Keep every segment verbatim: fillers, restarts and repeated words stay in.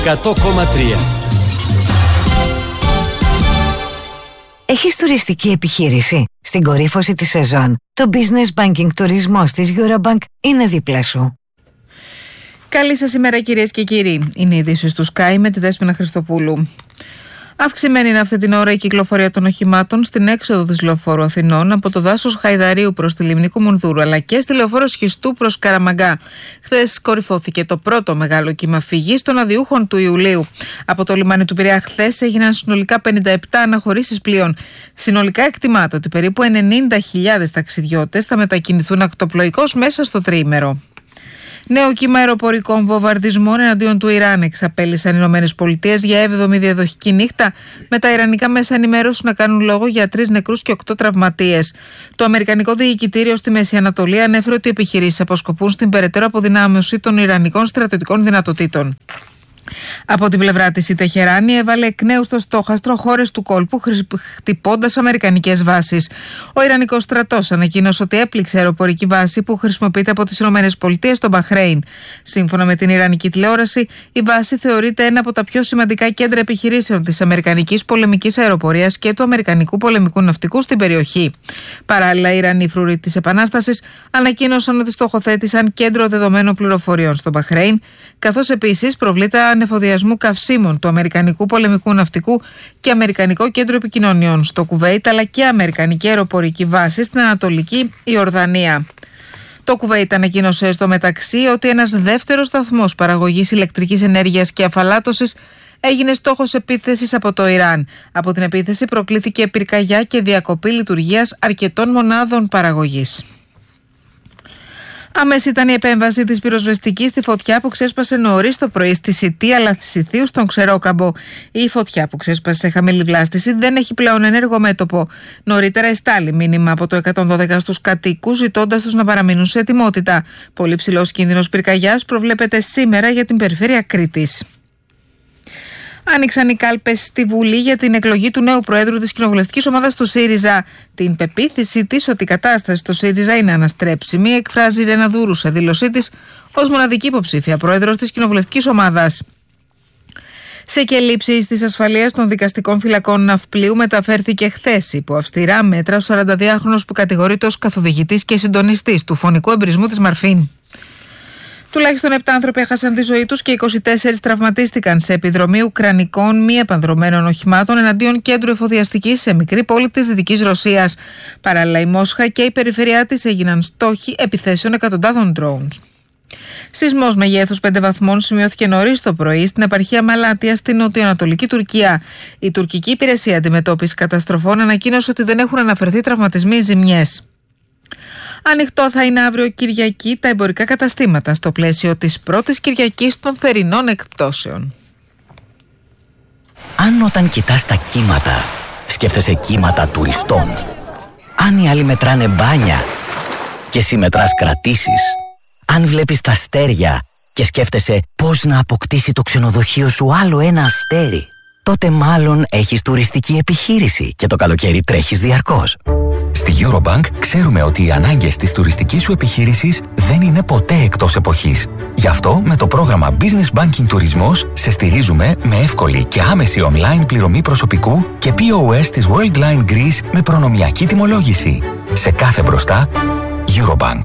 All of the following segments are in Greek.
εκατό κόμμα τρία. Έχεις τουριστική επιχείρηση? Στην κορύφωση της σεζόν, το Business Banking τουρισμός της Eurobank είναι δίπλα σου. Καλή σας ημέρα, κυρίες και κύριοι. Είναι οι ειδήσεις του Sky με τη Δέσποινα Χριστοπούλου. Αυξημένη είναι αυτή την ώρα η κυκλοφορία των οχημάτων στην έξοδο της Λεωφόρου Αθηνών από το δάσος Χαϊδαρίου προς τη Λιμνή Κουμουνδούρου, αλλά και στη Λεωφόρο Σχιστού προς Καραμαγκά. Χθες κορυφώθηκε το πρώτο μεγάλο κύμα φυγής των αδιούχων του Ιουλίου. Από το λιμάνι του Πειραιά χθες έγιναν συνολικά πενήντα επτά αναχωρήσεις πλοίων. Συνολικά εκτιμάται ότι περίπου ενενήντα χιλιάδες ταξιδιώτες θα μετακινηθούν ακτοπλοϊκώς μέσα στο τριήμερο. Νέο κύμα αεροπορικών βομβαρδισμών εναντίον του Ιράν εξαπέλυσαν οι Ηνωμένες Πολιτείες για έβδομη διαδοχική νύχτα, με τα ιρανικά μέσα ενημέρωση να κάνουν λόγο για τρεις νεκρούς και οκτώ τραυματίες. Το Αμερικανικό Διοικητήριο στη Μέση Ανατολή ανέφερε ότι οι επιχειρήσεις αποσκοπούν στην περαιτέρω αποδυνάμωση των ιρανικών στρατιωτικών δυνατοτήτων. Από την πλευρά της, η Τεχεράνη έβαλε εκ νέου στο στόχαστρο χώρες του κόλπου, χτυπώντας αμερικανικές βάσεις. Ο Ιρανικός στρατός ανακοίνωσε ότι έπληξε αεροπορική βάση που χρησιμοποιείται από τις ΗΠΑ στο Μπαχρέιν. Σύμφωνα με την Ιρανική τηλεόραση, η βάση θεωρείται ένα από τα πιο σημαντικά κέντρα επιχειρήσεων της αμερικανικής πολεμικής αεροπορίας και του αμερικανικού πολεμικού ναυτικού στην περιοχή. Παράλληλα, οι Ιρανοί φρουροί της Επανάστασης ανακοίνωσαν ότι στοχοθέτησαν κέντρο δεδομένων πληροφοριών στο Μπαχρέιν, καθώς επίσης προβλήτα ανεφοδιασμού καυσίμων του Αμερικανικού Πολεμικού Ναυτικού και Αμερικανικό Κέντρο Επικοινωνιών στο Κουβέιτ, αλλά και Αμερικανική αεροπορική βάση στην Ανατολική Ιορδανία. Το Κουβέιτ ανακοίνωσε στο μεταξύ ότι ένας δεύτερος σταθμός παραγωγής ηλεκτρικής ενέργειας και αφαλάτωσης έγινε στόχος επίθεσης από το Ιράν. Από την επίθεση προκλήθηκε πυρκαγιά και διακοπή λειτουργίας αρκετών μονάδων παραγωγής. Άμεση ήταν η επέμβαση της πυροσβεστικής στη φωτιά που ξέσπασε νωρίς το πρωί στη Σιτία Λαθησιθίου στον Ξερόκαμπο. Η φωτιά που ξέσπασε σε χαμηλή βλάστηση δεν έχει πλέον ενέργο μέτωπο. Νωρίτερα εστάλει μήνυμα από το εκατόν δώδεκα στους κατοίκους, ζητώντας τους να παραμείνουν σε ετοιμότητα. Πολύ ψηλός κίνδυνος πυρκαγιάς προβλέπεται σήμερα για την περιφέρεια Κρήτης. Άνοιξαν οι κάλπες στη Βουλή για την εκλογή του νέου Προέδρου της κοινοβουλευτικής ομάδας του ΣΥΡΙΖΑ. Την πεποίθηση της ότι η κατάσταση στο ΣΥΡΙΖΑ είναι αναστρέψιμη εκφράζει η Ρένα Δούρου σε δήλωσή της ως μοναδική υποψήφια πρόεδρος της κοινοβουλευτικής ομάδας. Σε κελύψεις της ασφαλείας των δικαστικών φυλακών Ναυπλίου μεταφέρθηκε χθες υπό αυστηρά μέτρα ο σαρανταδυάχρονος που κατηγορείται ως καθοδηγητής και συντονιστής του φωνικού εμπρισμού της Μαρφίν. Τουλάχιστον επτά άνθρωποι έχασαν τη ζωή τους και είκοσι τέσσερις τραυματίστηκαν σε επιδρομή ουκρανικών μη επανδρομένων οχημάτων εναντίον κέντρου εφοδιαστικής σε μικρή πόλη της Δυτικής Ρωσίας. Παράλληλα, η Μόσχα και η περιφερειά της έγιναν στόχοι επιθέσεων εκατοντάδων drones. Σεισμός μεγέθους πέντε βαθμών σημειώθηκε νωρίς το πρωί στην επαρχία Μαλάτια στην νοτιοανατολική Τουρκία. Η τουρκική υπηρεσία αντιμετώπισης καταστροφών ανακοίνωσε ότι δεν έχουν αναφερθεί τραυματισμοί ή ζημιές. Ανοιχτό θα είναι αύριο Κυριακή τα εμπορικά καταστήματα στο πλαίσιο της πρώτης Κυριακής των θερινών εκπτώσεων. Αν όταν κοιτάς τα κύματα σκέφτεσαι κύματα τουριστών, αν οι άλλοι μετράνε μπάνια και εσύ μετράς κρατήσεις, αν βλέπεις τα αστέρια και σκέφτεσαι πώς να αποκτήσει το ξενοδοχείο σου άλλο ένα αστέρι, τότε μάλλον έχεις τουριστική επιχείρηση και το καλοκαίρι τρέχεις διαρκώς. Στη Eurobank ξέρουμε ότι οι ανάγκες της τουριστικής σου επιχείρησης δεν είναι ποτέ εκτός εποχής. Γι' αυτό με το πρόγραμμα Business Banking Τουρισμός σε στηρίζουμε με εύκολη και άμεση online πληρωμή προσωπικού και πι ο ες της Worldline Greece με προνομιακή τιμολόγηση. Σε κάθε μπροστά, Eurobank.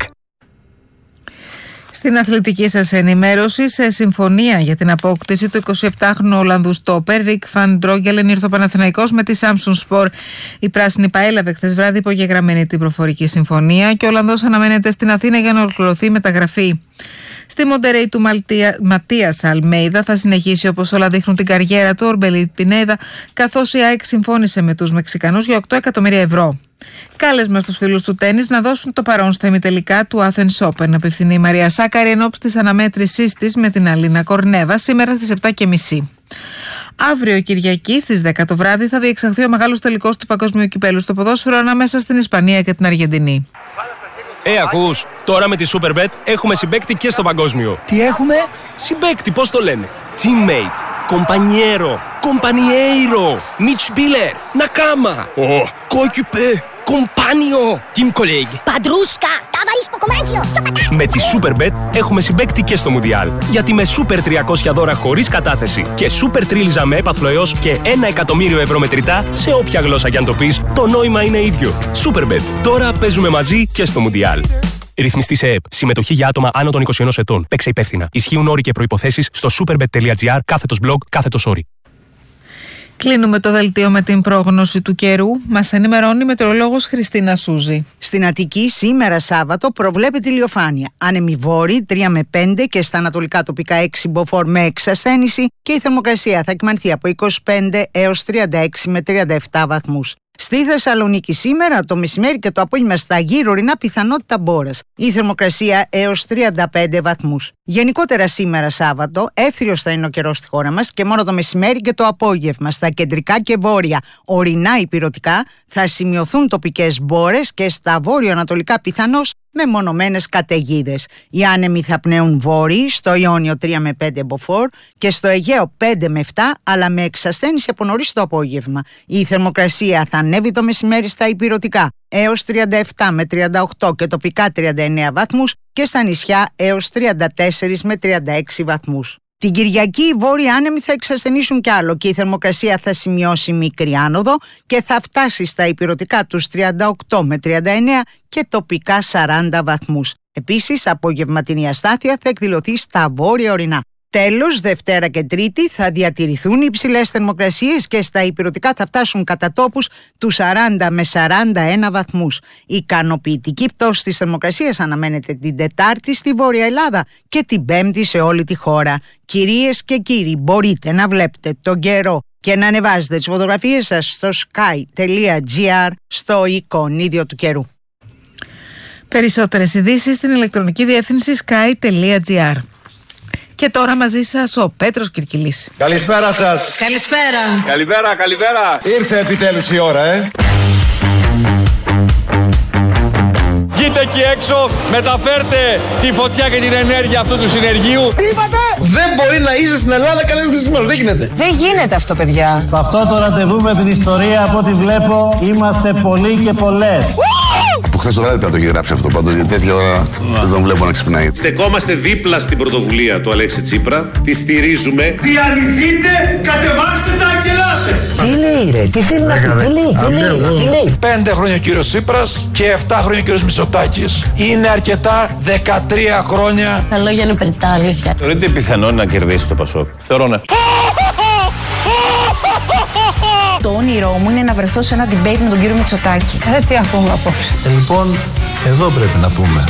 Στην αθλητική σας ενημέρωση, σε συμφωνία για την απόκτηση του εικοσιεπτάχρονου Ολλανδού στόπερ Ρικ Φαν Ντρόγκελεν ήρθε ο Παναθηναϊκός με τη Samsung Sport. Η πράσινη παέλαβε χθες βράδυ υπογεγραμμένη την προφορική συμφωνία και ο Ολλανδός αναμένεται στην Αθήνα για να ολοκληρωθεί η μεταγραφή. Στη Μοντερέι του Ματίας Αλμέιδα θα συνεχίσει όπως όλα δείχνουν την καριέρα του Ορμπελίτ Πινέδα, καθώς η ΑΕΚ συμφώνησε με τους Μεξικανούς για οκτώ εκατομμύρια ευρώ. Κάλεσμα στους φίλους του τένις να δώσουν το παρόν στα ημιτελικά του Athens Open. Απευθυνεί η Μαρία Σάκαρη εν ώψη της αναμέτρησής της με την Αλίνα Κορνέβα σήμερα στις επτά και μισή. Αύριο Κυριακή στις δέκα το βράδυ θα διεξαχθεί ο μεγάλος τελικός του Παγκοσμίου Κυπέλλου στο ποδόσφαιρο ανάμεσα στην Ισπανία και την Αργεντινή. Ε, ακούς, τώρα με τη Superbet έχουμε συμπαίκτη και στο παγκόσμιο. Τι έχουμε? Συμπαίκτη, πώς το λένε? Teammate, compañero, compañeiro, Mitspieler, Nakama, oh, coéquipier, compagnon, team colleague, Padrushka, Με τη Superbet έχουμε συμπαίκτη και στο Μουντιάλ. Γιατί με Super τριακόσια δώρα χωρίς κατάθεση και Super τρίλιζα με έπαθλο έως και ένα εκατομμύριο ευρώ μετρητά σε όποια γλώσσα κι αν το πεις, το νόημα είναι ίδιο. Superbet. Τώρα παίζουμε μαζί και στο Μουντιάλ. Ρυθμιστή σε ΕΕΠ. Συμμετοχή για άτομα άνω των είκοσι ενός ετών. Παίξε υπεύθυνα. Ισχύουν όροι και προϋποθέσεις στο superbet.gr κάθετος blog κάθετος όροι. Κλείνουμε το δελτίο με την πρόγνωση του καιρού. Μας ενημερώνει η μετεωρολόγος Χριστίνα Σούζη. Στην Αττική σήμερα Σάββατο προβλέπεται ηλιοφάνεια. Άνεμοι βόρειοι τρία με πέντε και στα ανατολικά τοπικά έξι μποφόρ με εξασθένηση και η θερμοκρασία θα κυμανθεί από είκοσι πέντε έως τριάντα έξι με τριάντα επτά βαθμούς. Στη Θεσσαλονίκη σήμερα το μεσημέρι και το απόγευμα στα γύρω ορεινά πιθανότητα μπόρας. Η θερμοκρασία έως τριάντα πέντε βαθμούς. Γενικότερα σήμερα Σάββατο έθριος θα είναι ο καιρός στη χώρα μας και μόνο το μεσημέρι και το απόγευμα στα κεντρικά και βόρεια ορεινά υπηρετικά θα σημειωθούν τοπικές μπόρες και στα βόρειο-ανατολικά πιθανώς μεμονωμένες καταιγίδες. Οι άνεμοι θα πνέουν βόρειοι, στο Ιόνιο τρία με πέντε μποφόρ και στο Αιγαίο πέντε με επτά, αλλά με εξασθένηση από νωρίς το απόγευμα. Η θερμοκρασία θα ανέβει το μεσημέρι στα υπηρετικά έως τριάντα επτά με τριάντα οκτώ και τοπικά τριάντα εννέα βαθμούς και στα νησιά έως τριάντα τέσσερα με τριάντα έξι βαθμούς. Την Κυριακή οι βόρειοι άνεμοι θα εξασθενήσουν κι άλλο και η θερμοκρασία θα σημειώσει μικρή άνοδο και θα φτάσει στα υπηρετικά τους τριάντα οκτώ με τριάντα εννέα και τοπικά σαράντα βαθμούς. Επίσης, απογευματινή αστάθεια θα εκδηλωθεί στα βόρεια ορεινά. Τέλος, Δευτέρα και Τρίτη θα διατηρηθούν οι υψηλές θερμοκρασίες και στα υπηρετικά θα φτάσουν κατά τόπους τους σαράντα με σαράντα ένα βαθμούς. Η ικανοποιητική πτώση της θερμοκρασίας αναμένεται την Τετάρτη στη Βόρεια Ελλάδα και την Πέμπτη σε όλη τη χώρα. Κυρίες και κύριοι, μπορείτε να βλέπετε τον καιρό και να ανεβάζετε τις φωτογραφίες σας στο sky.gr στο εικονίδιο του καιρού. Περισσότερες ειδήσεις στην ηλεκτρονική διεύθυνση sky.gr. Και τώρα μαζί σας ο Πέτρος Κυρκυλής. Καλησπέρα σας. Καλησπέρα. Καλημέρα, καλημέρα. Ήρθε επιτέλους η ώρα, ε. Βγείτε εκεί έξω, μεταφέρτε τη φωτιά και την ενέργεια αυτού του συνεργείου. Είπατε! Δεν μπορεί να είσαι στην Ελλάδα κανένας δυστυχώς, δεν γίνεται. Δεν γίνεται αυτό, παιδιά. Σε αυτό το ραντεβού με την ιστορία, από ό,τι βλέπω, είμαστε πολλοί και πολλές. Από χθες το βράδυ πρέπει να το έχει γράψει αυτό πάντως, γιατί τέτοια ώρα δεν τον βλέπω να ξυπνάει. Στεκόμαστε δίπλα στην πρωτοβουλία του Αλέξη Τσίπρα, τη στηρίζουμε. Διαλυθείτε, κατεβάστε τα και ελάτε. Τι λέει ρε, τι θέλει να πει, τι λέει, τι λέει, τι λέει. Πέντε χρόνια ο κύριος Τσίπρας και εφτά χρόνια ο κύριος Μητσοτάκης. Είναι αρκετά δεκατρία χρόνια. Τα λόγια είναι περιτά αλήθεια. Θεωρείτε πιθανόν να κερδίσει το Πασόκ? Θεωρώ ναι. Το όνειρό μου είναι να βρεθώ σε ένα debate με τον κύριο Μητσοτάκη. Ε, τι ακούμε απόψε. Ε, λοιπόν, εδώ πρέπει να πούμε.